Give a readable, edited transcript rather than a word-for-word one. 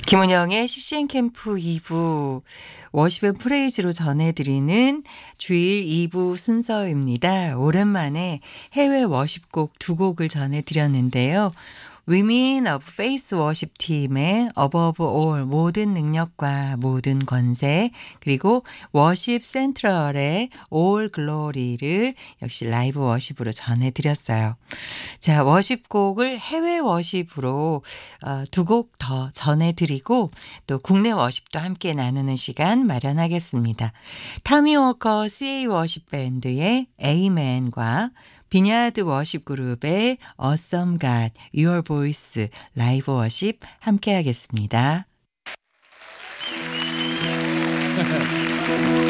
김은영의 CCM 캠프 2부 워십 앤 프레이즈로 전해드리는 주일 2부 순서입니다. 오랜만에 해외 워십곡 두 곡을 전해드렸는데요. Women of Faith 워십 팀의 Above All 모든 능력과 모든 권세, 그리고 워십 센트럴의 All Glory를 역시 라이브 워십으로 전해드렸어요. 자, 워십곡을 해외 워십으로 두 곡 더 전해드리고 또 국내 워십도 함께 나누는 시간 마련하겠습니다. 타미 워커 CA 워십 밴드의 Amen과 비냐드 워십 그룹의 Awesome God, Your Voice 라이브 워십 함께 하겠습니다.